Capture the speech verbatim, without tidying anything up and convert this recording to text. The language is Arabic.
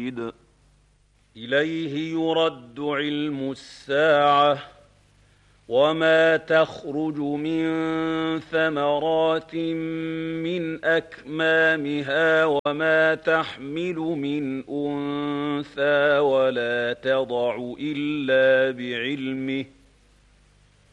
بعيد إليه يرد علم الساعة وما تخرج من ثمرات من أكمامها وما تحمل من أنثى ولا تضع إلا بعلمه